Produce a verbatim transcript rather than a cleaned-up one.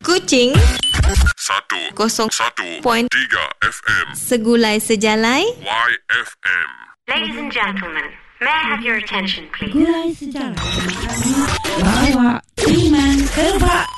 Kuching satu kosong satu point tiga F M Segulai Sejalai Y F M. Ladies and gentlemen, may I have your attention, please? Gulai Sejarah bawa iman terbaik.